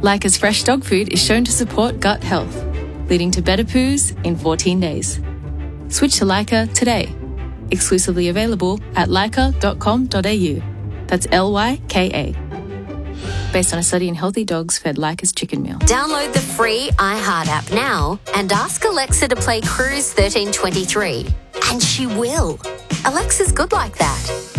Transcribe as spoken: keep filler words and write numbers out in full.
Leica's fresh dog food is shown to support gut health, leading to better poos in fourteen days. Switch to Leica today. Exclusively available at leica dot com dot a u. That's L Y K A. Based on a study in healthy dogs fed Leica's chicken meal. Download the free iHeart app now and ask Alexa to play Cruise thirteen twenty-three. And she will. Alexa's good like that.